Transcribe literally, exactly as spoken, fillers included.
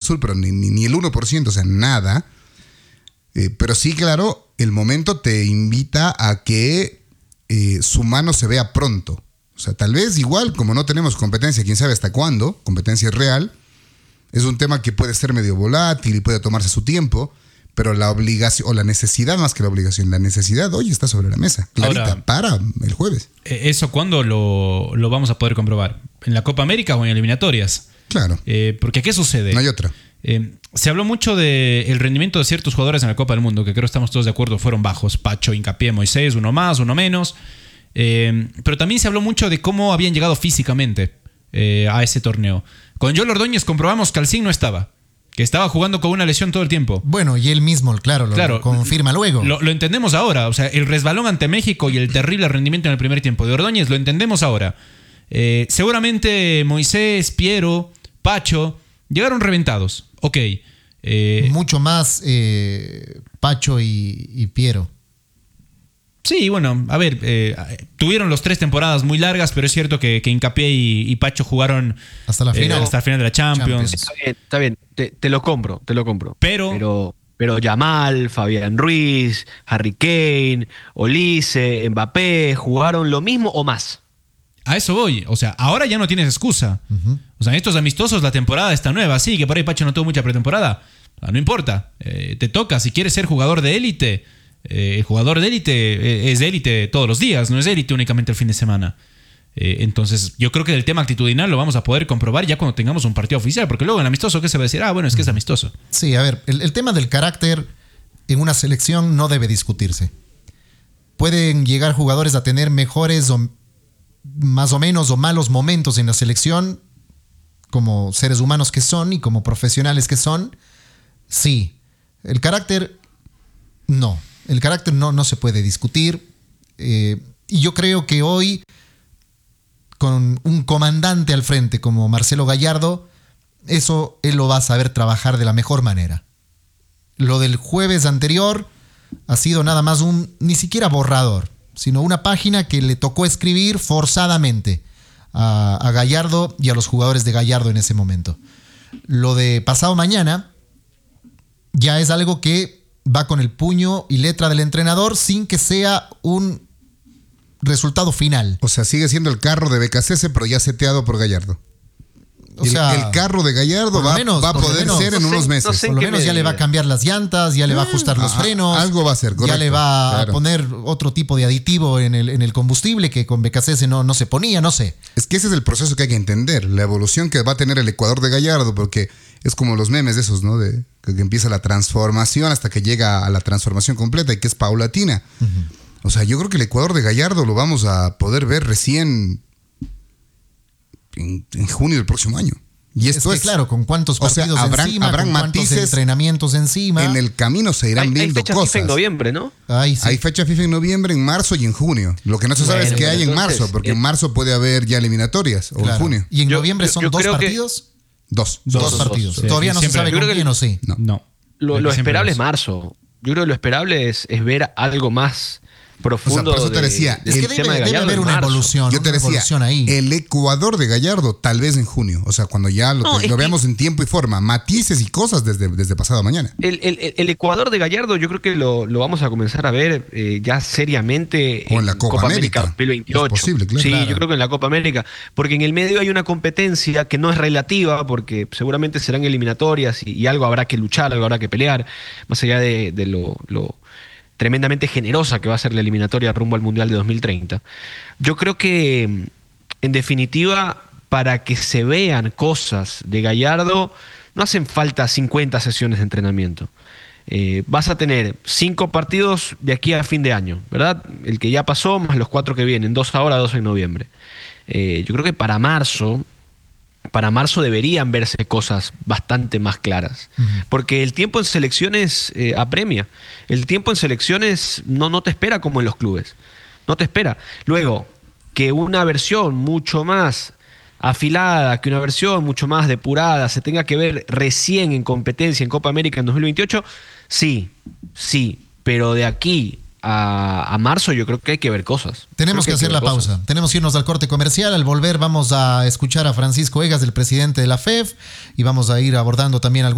Azul, pero ni, ni, ni el uno por ciento, o sea, nada. Eh, pero sí, claro, el momento te invita a que eh, su mano se vea pronto. O sea, tal vez igual, como no tenemos competencia, quién sabe hasta cuándo, competencia real, es un tema que puede ser medio volátil y puede tomarse su tiempo, pero la obligación, o la necesidad más que la obligación, la necesidad hoy está sobre la mesa, clarita, ahora, para el jueves. ¿Eso cuándo lo, lo vamos a poder comprobar? ¿En la Copa América o en eliminatorias? Claro. Eh, porque ¿qué sucede? No hay otra. Eh, se habló mucho del rendimiento de ciertos jugadores en la Copa del Mundo, que creo que estamos todos de acuerdo, fueron bajos. Pacho, Hincapié, Moisés, uno más, uno menos. Eh, pero también se habló mucho de cómo habían llegado físicamente eh, a ese torneo. Con Joel Ordóñez comprobamos que Alcín no estaba, que estaba jugando con una lesión todo el tiempo. Bueno, y él mismo, claro, lo, claro, lo confirma luego. Lo, lo entendemos ahora. O sea, el resbalón ante México y el terrible rendimiento en el primer tiempo de Ordóñez lo entendemos ahora. Eh, seguramente Moisés, Piero, Pacho llegaron reventados. Ok. Eh, Mucho más eh, Pacho y, y Piero. Sí, bueno, a ver, eh, tuvieron los tres temporadas muy largas, pero es cierto que, que Hincapié y, y Pacho jugaron hasta la final, eh, hasta el final de la Champions. Champions. Está bien, está bien. Te, te lo compro, te lo compro. Pero, pero, pero Yamal, Fabián Ruiz, Harry Kane, Olise, Mbappé, ¿jugaron lo mismo o más? A eso voy. O sea, ahora ya no tienes excusa. Uh-huh. O sea, en estos amistosos la temporada está nueva. Sí, que por ahí Pacho no tuvo mucha pretemporada. No importa. Eh, te toca. Si quieres ser jugador de élite, eh, el jugador de élite eh, es de élite todos los días. No es de élite únicamente el fin de semana. Eh, entonces, yo creo que el tema actitudinal lo vamos a poder comprobar ya cuando tengamos un partido oficial. Porque luego en amistoso, ¿qué se va a decir? Ah, bueno, es que es amistoso. Sí, a ver, el, el tema del carácter en una selección no debe discutirse. Pueden llegar jugadores a tener mejores o más o menos o malos momentos en la selección, como seres humanos que son y como profesionales que son. Sí, el carácter no, el carácter no, no se puede discutir. Eh, y yo creo que hoy, con un comandante al frente como Marcelo Gallardo, eso él lo va a saber trabajar de la mejor manera. Lo del jueves anterior ha sido nada más un, ni siquiera borrador, sino una página que le tocó escribir forzadamente a, a Gallardo y a los jugadores de Gallardo en ese momento. Lo de pasado mañana ya es algo que va con el puño y letra del entrenador sin que sea un resultado final. O sea, sigue siendo el carro de B K C S, pero ya seteado por Gallardo. O el, sea, el carro de Gallardo va, menos, va a poder menos, ser en no sé, unos meses. No sé por lo menos ya le va a cambiar las llantas, ya le va a ajustar los ah, frenos. Algo va a ser, correcto. Ya le va claro. a poner otro tipo de aditivo en el, en el combustible que con B K C S no, no se ponía, no sé. Es que ese es el proceso que hay que entender, la evolución que va a tener el Ecuador de Gallardo, porque es como los memes de esos, ¿no? De que empieza la transformación hasta que llega a la transformación completa y que es paulatina. Uh-huh. O sea, yo creo que el Ecuador de Gallardo lo vamos a poder ver recién en, en junio del próximo año. Y esto es, es que, claro, con cuántos partidos o sea, habrán, encima, habrán con cuántos matices entrenamientos encima. En el camino se irán hay, viendo hay fecha cosas. FIFA en noviembre, ¿no? Ay, sí. Hay fecha FIFA en noviembre, en marzo y en junio. Lo que no se sabe bueno, es qué hay en marzo, porque eh, en marzo puede haber ya eliminatorias, o claro. en junio. ¿Y en yo, noviembre son yo, yo dos partidos? Que... Dos. Dos, dos partidos. Dos, dos, Todavía no se sabe con quién o sí. No. no. Lo, lo esperable es marzo. Yo creo que lo esperable es, es ver algo más profundo. O sea, por eso te decía, de, es que debe, de debe haber una evolución. Yo te decía, evolución ahí. El Ecuador de Gallardo tal vez en junio, o sea, cuando ya lo, no, lo veamos en tiempo y forma, matices y cosas desde, desde pasado mañana. El, el, el Ecuador de Gallardo yo creo que lo, lo vamos a comenzar a ver eh, ya seriamente o en la Copa, Copa América, América dos mil veintiocho. Es posible, claro. Sí, claro. yo creo que en la Copa América, porque en el medio hay una competencia que no es relativa, porque seguramente serán eliminatorias y, y algo habrá que luchar, algo habrá que pelear, más allá de, de lo... lo tremendamente generosa que va a ser la eliminatoria rumbo al Mundial de dos mil treinta. Yo creo que, en definitiva, para que se vean cosas de Gallardo, no hacen falta cincuenta sesiones de entrenamiento. Eh, vas a tener cinco partidos de aquí a fin de año, ¿verdad? El que ya pasó, más los cuatro que vienen, dos ahora, dos en noviembre. Eh, yo creo que para marzo... Para marzo deberían verse cosas bastante más claras. Uh-huh. Porque el tiempo en selecciones eh, apremia. El tiempo en selecciones no, no te espera como en los clubes. No te espera. Luego, que una versión mucho más afilada, que una versión mucho más depurada se tenga que ver recién en competencia en Copa América en dos mil veintiocho, sí, sí. Pero de aquí A, a marzo yo creo que hay que ver cosas. Tenemos que, que hacer la pausa. Cosas. Tenemos que irnos al corte comercial. Al volver vamos a escuchar a Francisco Egas, el presidente de la F E F, y vamos a ir abordando también algunos